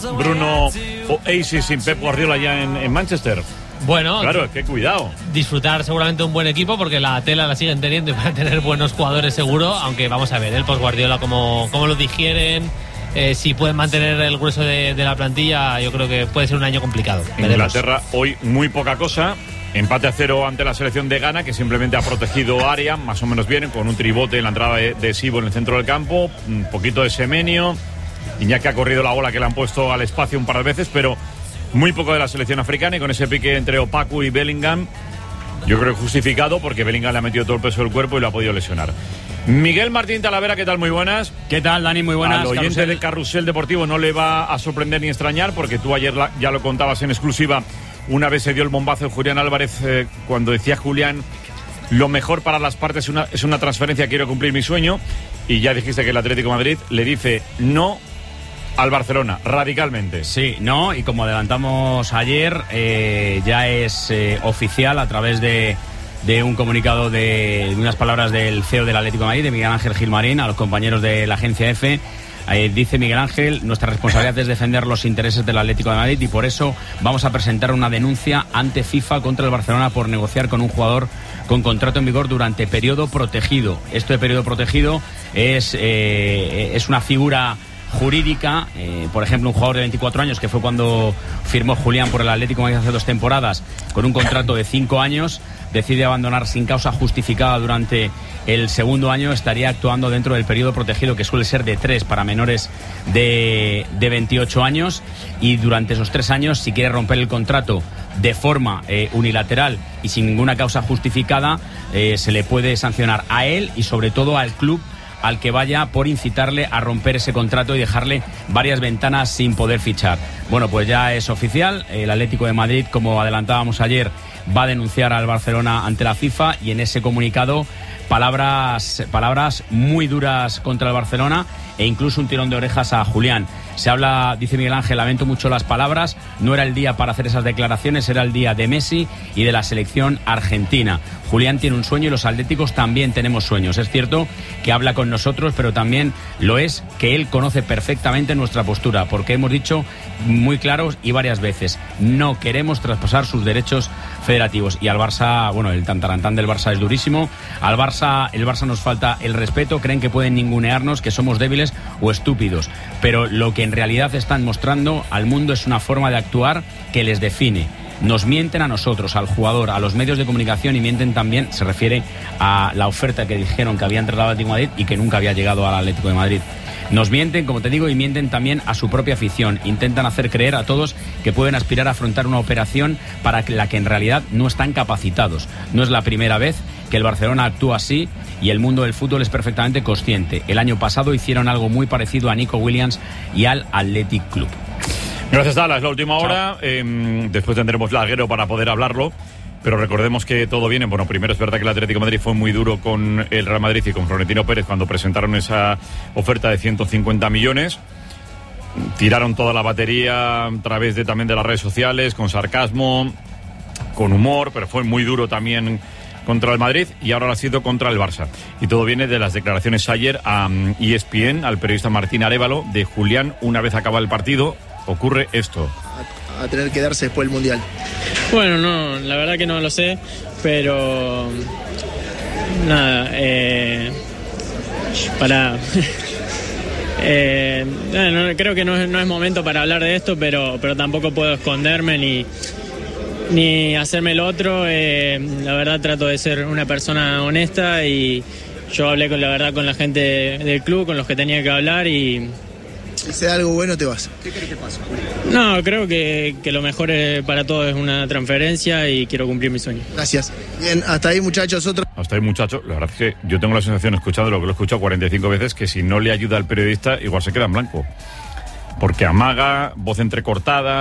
Bruno Oasis sin Pep Guardiola ya en Manchester? Bueno, claro, es que cuidado. Disfrutar seguramente un buen equipo porque la tela la siguen teniendo y van a tener buenos jugadores seguro, aunque vamos a ver el post Guardiola cómo lo digieren, si pueden mantener el grueso de la plantilla. Yo creo que puede ser un año complicado. Inglaterra hoy muy poca cosa. Empate a 0 ante la selección de Ghana, que simplemente ha protegido área, más o menos bien, con un tribote en la entrada de Sibo en el centro del campo, un poquito de Semenyo, Iñaki ha corrido la bola que le han puesto al espacio un par de veces, pero muy poco de la selección africana, y con ese pique entre Opaku y Bellingham, yo creo que justificado, porque Bellingham le ha metido todo el peso del cuerpo y lo ha podido lesionar. Miguel Martín Talavera, ¿qué tal? Muy buenas. ¿Qué tal, Dani? Muy buenas. Al oyente de Carrusel Deportivo no le va a sorprender ni extrañar, porque tú ayer ya lo contabas en exclusiva. Una vez se dio el bombazo de Julián Álvarez cuando decía Julián: lo mejor para las partes es una transferencia, quiero cumplir mi sueño. Y ya dijiste que el Atlético de Madrid le dice no al Barcelona, radicalmente. Sí, no, y como adelantamos ayer, ya es oficial a través de un comunicado de unas palabras del CEO del Atlético de Madrid, de Miguel Ángel Gilmarín, a los compañeros de la agencia EFE. Dice Miguel Ángel: nuestra responsabilidad es defender los intereses del Atlético de Madrid y por eso vamos a presentar una denuncia ante FIFA contra el Barcelona por negociar con un jugador con contrato en vigor durante periodo protegido. Esto de periodo protegido es una figura jurídica. Por ejemplo, un jugador de 24 años, que fue cuando firmó Julián por el Atlético de Madrid hace 2 temporadas, con un contrato de 5 años, decide abandonar sin causa justificada durante el segundo año, estaría actuando dentro del periodo protegido, que suele ser de 3 para menores de 28 años, y durante esos 3 años, si quiere romper el contrato de forma unilateral y sin ninguna causa justificada, se le puede sancionar a él y sobre todo al club al que vaya, por incitarle a romper ese contrato y dejarle varias ventanas sin poder fichar. Bueno, pues ya es oficial. El Atlético de Madrid, como adelantábamos ayer, va a denunciar al Barcelona ante la FIFA, y en ese comunicado palabras muy duras contra el Barcelona e incluso un tirón de orejas a Julián. Se habla, dice Miguel Ángel: lamento mucho las palabras, no era el día para hacer esas declaraciones, era el día de Messi y de la selección argentina. Julián tiene un sueño y los atléticos también tenemos sueños. Es cierto que habla con nosotros, pero también lo es que él conoce perfectamente nuestra postura, porque hemos dicho muy claros y varias veces: no queremos traspasar sus derechos federativos. Y al Barça, bueno, el tantarantán del Barça es durísimo. El Barça nos falta el respeto, creen que pueden ningunearnos, que somos débiles o estúpidos, pero lo que en realidad están mostrando al mundo es una forma de actuar que les define. Nos mienten a nosotros, al jugador, a los medios de comunicación, y mienten también, se refiere a la oferta que dijeron que había entregado al Atlético de Madrid y que nunca había llegado al Atlético de Madrid. Nos mienten, como te digo, y mienten también a su propia afición. Intentan hacer creer a todos que pueden aspirar a afrontar una operación para la que en realidad no están capacitados. No es la primera vez que el Barcelona actúa así, y el mundo del fútbol es perfectamente consciente. El año pasado hicieron algo muy parecido a Nico Williams y al Athletic Club. Gracias, Dala. Es la última hora. Después tendremos larguero para poder hablarlo. Pero recordemos que todo viene. Bueno, primero es verdad que el Atlético de Madrid fue muy duro con el Real Madrid y con Florentino Pérez cuando presentaron esa oferta de 150 millones. Tiraron toda la batería a través también de las redes sociales, con sarcasmo, con humor, pero fue muy duro también contra el Madrid, y ahora lo ha sido contra el Barça. Y todo viene de las declaraciones ayer a ESPN, al periodista Martín Arévalo, de Julián. Una vez acaba el partido, ocurre esto. A tener que darse después del Mundial. Bueno, no, la verdad que no lo sé, pero nada, creo que no es momento para hablar de esto, pero tampoco puedo esconderme ni hacerme el otro. La verdad trato de ser una persona honesta, y yo hablé con la gente del club, con los que tenía que hablar, y si se da algo bueno, te vas. ¿Qué crees que pasa? No, creo que lo mejor para todos es una transferencia, y quiero cumplir mi sueño. Gracias. Bien, hasta ahí, muchachos. Hasta ahí, muchachos. La verdad es que yo tengo la sensación, escuchando lo que lo he escuchado 45 veces, que si no le ayuda al periodista, igual se queda en blanco. Porque amaga, voz entrecortada.